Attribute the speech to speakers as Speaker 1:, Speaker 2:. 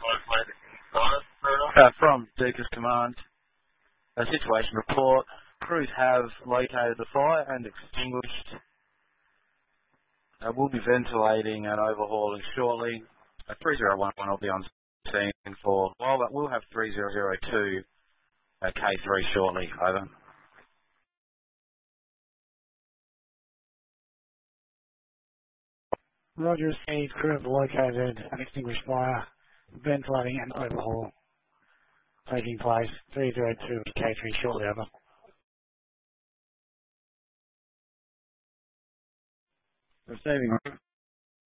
Speaker 1: From Deacon's Command, a situation report. Crews have located the fire and extinguished. We'll be ventilating and overhauling shortly. 3011 will be on scene for a while, but we'll have 3002 K3 shortly. Over.
Speaker 2: Roger, received. Crew have located and extinguished fire, ventilating and overhaul taking place. 302 K3 shortly. Over.
Speaker 1: Receiving.